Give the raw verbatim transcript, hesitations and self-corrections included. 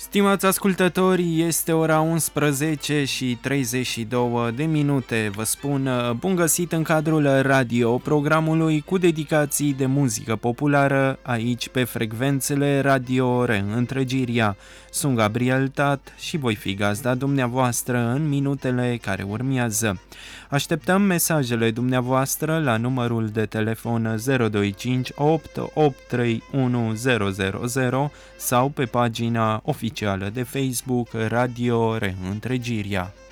Stimați ascultători, este ora unsprezece și treizeci și două de minute. Vă spun bun găsit în cadrul radio programului cu dedicații de muzică populară aici pe frecvențele Radio Reîntregirea. Sunt Gabriel Tat și voi fi gazda dumneavoastră în minutele care urmează. Așteptăm mesajele dumneavoastră la numărul de telefon zero doi cinci opt opt trei unu zero zero zero sau pe pagina oficială de Facebook Radio Reîntregirea.